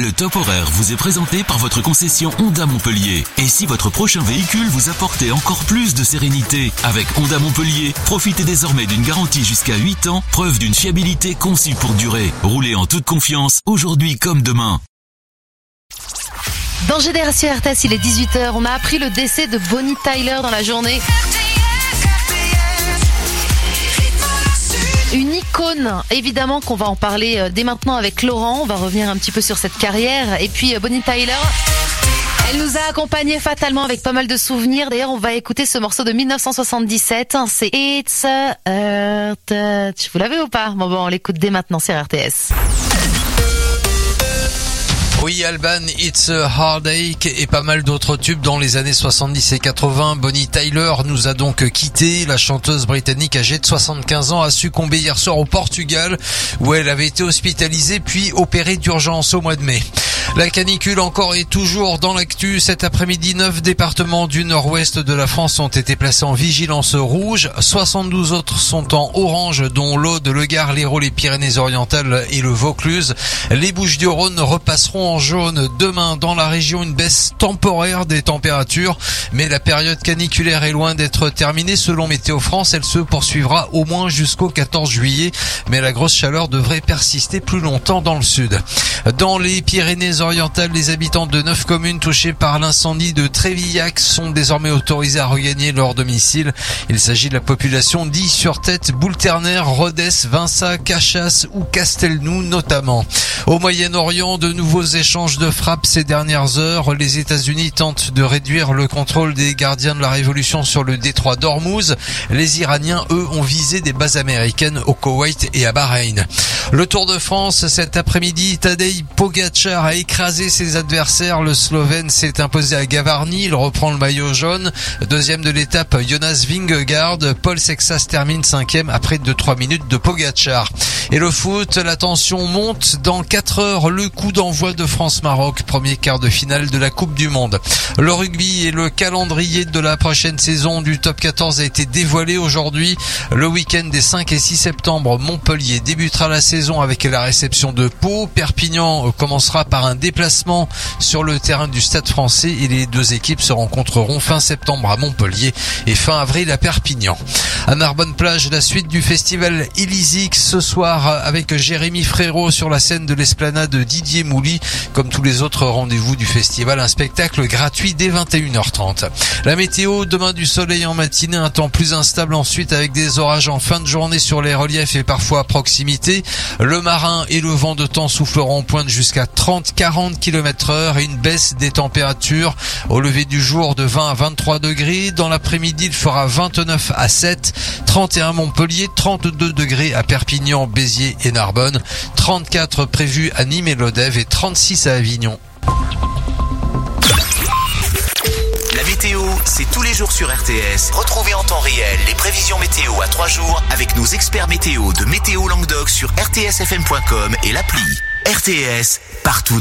Le top horaire vous est présenté par votre concession Honda Montpellier. Et si votre prochain véhicule vous apportait encore plus de sérénité? Avec Honda Montpellier, profitez désormais d'une garantie jusqu'à 8 ans, preuve d'une fiabilité conçue pour durer. Roulez en toute confiance, aujourd'hui comme demain. Dans GDR sur RTS, il est 18h. On a appris le décès de Bonnie Tyler dans la journée. Une icône, évidemment qu'on va en parler dès maintenant avec Laurent. On va revenir un petit peu sur cette carrière. Et puis Bonnie Tyler, elle nous a accompagnés fatalement avec pas mal de souvenirs. D'ailleurs, on va écouter ce morceau de 1977. C'est It's a Heart Touch. Vous l'avez ou pas? Bon, on l'écoute dès maintenant sur RTS. Oui, Alban, It's a Heartache et pas mal d'autres tubes dans les années 70 et 80. Bonnie Tyler nous a donc quitté. La chanteuse britannique âgée de 75 ans a succombé hier soir au Portugal où elle avait été hospitalisée puis opérée d'urgence au mois de mai. La canicule encore et toujours dans l'actu. Cet après-midi, 9 départements du nord-ouest de la France ont été placés en vigilance rouge. 72 autres sont en orange, dont l'Aude, le Gard, l'Hérault, les Pyrénées-Orientales et le Vaucluse. Les Bouches-du-Rhône repasseront en jaune demain. Dans la région, une baisse temporaire des températures. Mais la période caniculaire est loin d'être terminée. Selon Météo France, elle se poursuivra au moins jusqu'au 14 juillet. Mais la grosse chaleur devrait persister plus longtemps dans le sud. Dans les Pyrénées-Orientales, les habitants de 9 communes touchées par l'incendie de Trévillac sont désormais autorisés à regagner leur domicile. Il s'agit de la population d'Is-sur-Tête, Boulternaire, Rodez, Vinça, Cachas ou Castelnou notamment. Au Moyen-Orient, de nouveaux échanges de frappes ces dernières heures. Les États-Unis tentent de réduire le contrôle des gardiens de la révolution sur le détroit d'Ormuz. Les Iraniens, eux, ont visé des bases américaines au Koweït et à Bahreïn. Le Tour de France, cet après-midi, Tadej Pogačar a écrasé ses adversaires. Le Slovène s'est imposé à Gavarnie. Il reprend le maillot jaune. Deuxième de l'étape, Jonas Vingegaard. Paul Sexas termine 5e après 2-3 minutes de Pogačar. Et le foot, la tension monte. Dans 4 heures, le coup d'envoi de France-Maroc, premier quart de finale de la Coupe du Monde. Le rugby et le calendrier de la prochaine saison du Top 14 a été dévoilé aujourd'hui. Le week-end des 5 et 6 septembre, Montpellier débutera la saison avec la réception de Pau. Perpignan commencera par un déplacement sur le terrain du Stade Français et les deux équipes se rencontreront fin septembre à Montpellier et fin avril à Perpignan. À Narbonne-Plage, la suite du festival Illisique ce soir avec Jérémy Frérot sur la scène de l'esplanade de Didier Mouly. Comme tous les autres rendez-vous du festival, un spectacle gratuit dès 21h30. La météo, demain du soleil en matinée, un temps plus instable ensuite avec des orages en fin de journée sur les reliefs et parfois à proximité. Le marin et le vent de temps souffleront en pointe jusqu'à 30-40 km/h et une baisse des températures au lever du jour de 20 à 23 degrés. Dans l'après-midi, il fera 29 à 7, 31 à Montpellier, 32 degrés à Perpignan, Béziers et Narbonne, 34 prévus à Nîmes et Lodève et 36 à Avignon. La météo, c'est tous les jours sur RTS. Retrouvez en temps réel les prévisions météo à 3 jours avec nos experts météo de Météo Languedoc sur rtsfm.com et l'appli. RTS, partout dans